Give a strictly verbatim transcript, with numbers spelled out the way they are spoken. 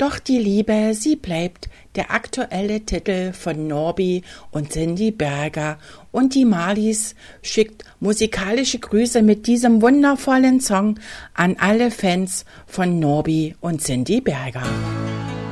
Doch die Liebe, sie bleibt der aktuelle Titel von Norbi und Cindy Berger. Und die Marlies schickt musikalische Grüße mit diesem wundervollen Song an alle Fans von Norbi und Cindy Berger.